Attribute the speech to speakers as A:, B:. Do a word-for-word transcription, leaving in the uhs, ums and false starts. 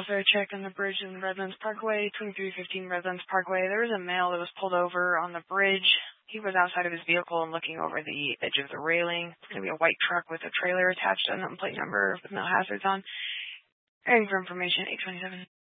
A: Also, check on the bridge in Redlands Parkway, twenty-three fifteen Redlands Parkway. There was a male that was pulled over on the bridge. He was outside of his vehicle and looking over the edge of the railing. It's going to be a white truck with a trailer attached, unknown plate number with no hazards on. Hearing for information, eight twenty-seven.